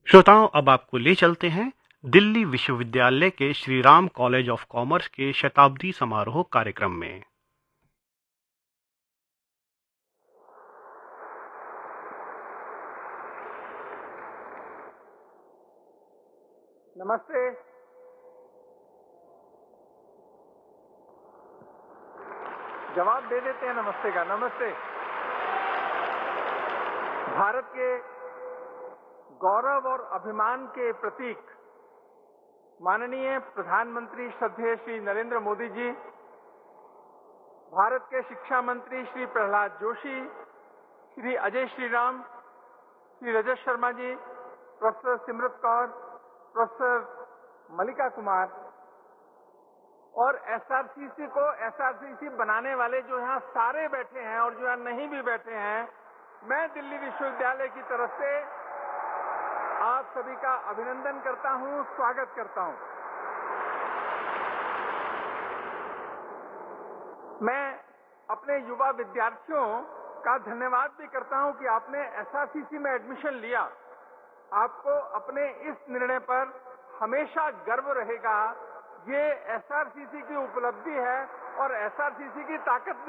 श्रोताओं, अब आपको ले चलते हैं दिल्ली विश्वविद्यालय के Shri Ram college of commerce के शताब्दी समारोह कार्यक्रम में। नमस्ते। जवाब दे देते हैं नमस्ते का। नमस्ते। भारत के गौरव और अभिमान के प्रतीक माननीय प्रधानमंत्री श्रद्धेय श्री नरेंद्र मोदी जी, भारत के शिक्षा मंत्री श्री प्रहलाद जोशी, श्री अजय श्रीराम, श्री रजत शर्मा जी, प्रोफेसर सिमरत कौर, प्रोफेसर मलिका कुमार और एसआरसीसी को एसआरसीसी बनाने वाले जो यहाँ सारे बैठे हैं और जो यहाँ नहीं भी बैठे हैं, मैं दिल्ली विश्वविद्यालय की तरफ से आप सभी का अभिनंदन करता हूँ, स्वागत करता हूँ। मैं अपने युवा विद्यार्थियों का धन्यवाद भी करता हूँ कि आपने एसआरसीसी में एडमिशन लिया। आपको अपने इस निर्णय पर हमेशा गर्व रहेगा। ये एसआरसीसी की उपलब्धि है और एसआरसीसी की ताकत